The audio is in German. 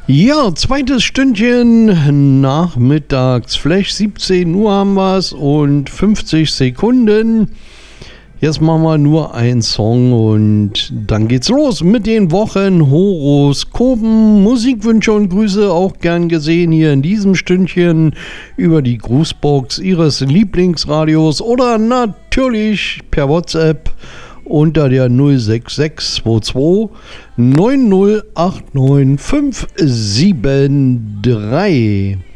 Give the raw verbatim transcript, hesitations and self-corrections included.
Ja, zweites Stündchen nachmittags, Flash, siebzehn Uhr haben wir es und fünfzig Sekunden. Jetzt machen wir nur einen Song und dann geht's los mit den Wochenhoroskopen. Musikwünsche und Grüße auch gern gesehen hier in diesem Stündchen über die Grußbox Ihres Lieblingsradios oder natürlich per WhatsApp unter der null sechs sechs zwei zwei neun null acht neun fünf sieben drei.